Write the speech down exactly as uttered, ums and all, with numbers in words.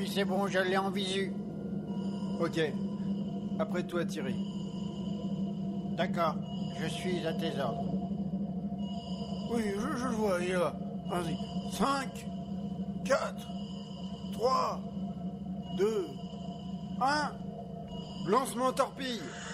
Oui, c'est bon, je l'ai en visu. Ok. Après toi, Thierry. D'accord, je suis à tes ordres. Oui, je, je le vois, il est là. Vas-y. cinq, quatre, trois, deux, un. Lancement torpille.